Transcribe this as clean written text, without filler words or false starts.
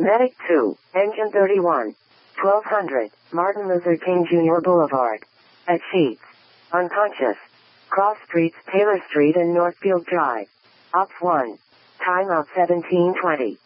Medic 2, Engine 31. 1200, Martin Luther King Jr. Boulevard. At Sheets. Unconscious. Cross Streets, Taylor Street and Northfield Drive. Ops 1. Timeout 1720.